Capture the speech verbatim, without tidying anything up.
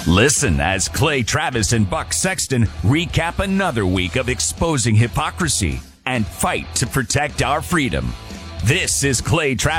Listen as Clay Travis and Buck Sexton recap another week of exposing hypocrisy and fight to protect our freedom. This is Clay Travis.